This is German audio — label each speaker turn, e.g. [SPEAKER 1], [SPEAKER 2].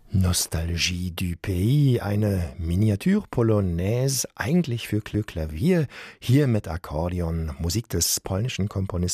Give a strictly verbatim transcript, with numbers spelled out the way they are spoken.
[SPEAKER 1] Nostalgie du Pays, eine Miniatur-Polonaise, eigentlich für Klavier, hier mit Akkordeon, Musik des polnischen Komponisten